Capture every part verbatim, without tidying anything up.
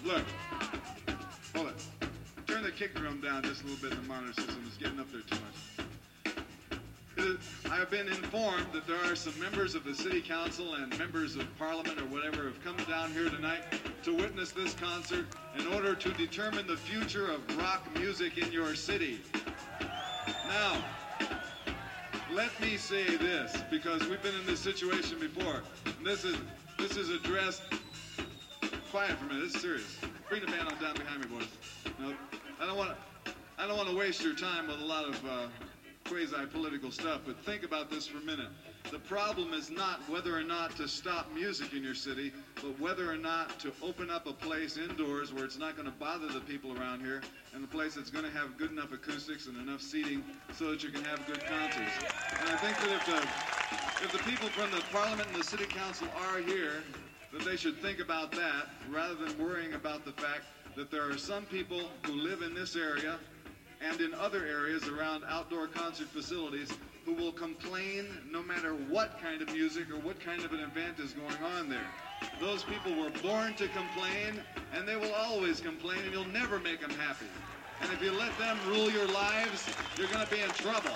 Look, hold it. Turn the kick drum down just a little bit in the monitor system. It's getting up there too much. It is, I have been informed that there are some members of the city council and members of parliament or whatever have come down here tonight to witness this concert in order to determine the future of rock music in your city. Now, let me say this, because we've been in this situation before. And this is this is addressed. Quiet for a minute. This is serious. Bring the band on down behind me, boys. No, I don't want to. I don't want to waste your time with a lot of uh, quasi-political stuff. But think about this for a minute. The problem is not whether or not to stop music in your city, but whether or not to open up a place indoors where it's not going to bother the people around here, and a place that's going to have good enough acoustics and enough seating so that you can have good concerts. And I think that if the, if the people from the Parliament and the City Council are here, that they should think about that rather than worrying about the fact that there are some people who live in this area and in other areas around outdoor concert facilities who will complain no matter what kind of music or what kind of an event is going on there. Those people were born to complain, and they will always complain, and you'll never make them happy. And if you let them rule your lives, you're going to be in trouble.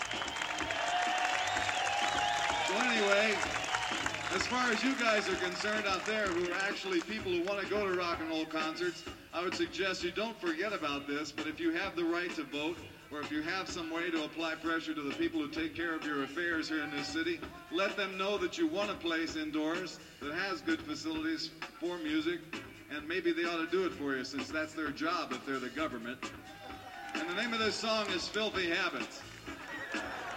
So anyway, as far as you guys are concerned out there who are actually people who want to go to rock and roll concerts, I would suggest you don't forget about this, but if you have the right to vote, or if you have some way to apply pressure to the people who take care of your affairs here in this city, let them know that you want a place indoors that has good facilities for music, and maybe they ought to do it for you since that's their job if they're the government. And the name of this song is Filthy Habits.